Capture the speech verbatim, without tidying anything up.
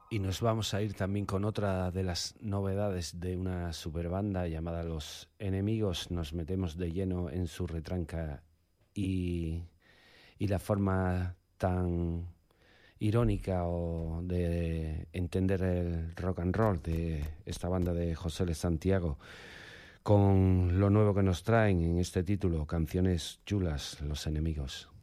Y nos vamos a ir también con otra de las novedades de una superbanda llamada Los Enemigos. Nos metemos de lleno en su retranca y, y la forma tan irónica o de entender el rock and roll de esta banda de José L. Santiago, con lo nuevo que nos traen en este título, Canciones Chulas, Los Enemigos.